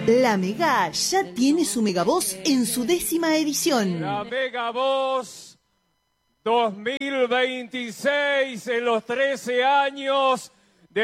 La Mega ya tiene su Megavoz en su 10ª edición. La Megavoz 2026, en los 13 años